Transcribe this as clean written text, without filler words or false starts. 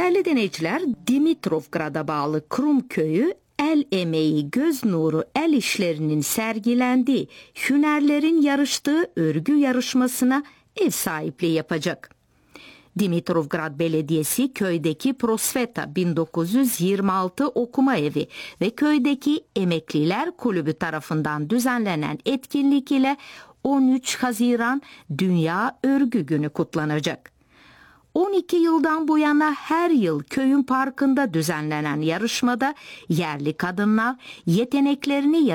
Değerli dinleyiciler, Dimitrovgrad'a bağlı Krum köyü el emeği, göz nuru, el işlerinin sergilendiği, hünerlerin yarıştığı örgü yarışmasına ev sahipliği yapacak. Dimitrovgrad Belediyesi köydeki Prosveta 1926 okuma evi ve köydeki Emekliler Kulübü tarafından düzenlenen etkinlik ile 13 Haziran Dünya Örgü Günü kutlanacak. 12 yıldan bu yana her yıl köyün parkında düzenlenen yarışmada yerli kadınlar yeteneklerini